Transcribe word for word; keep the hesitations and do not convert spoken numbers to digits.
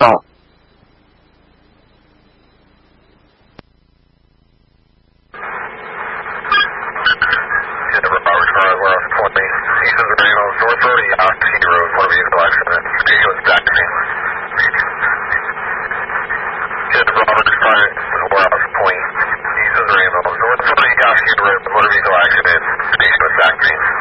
到。 Motor vehicle accident, station with Zach Green.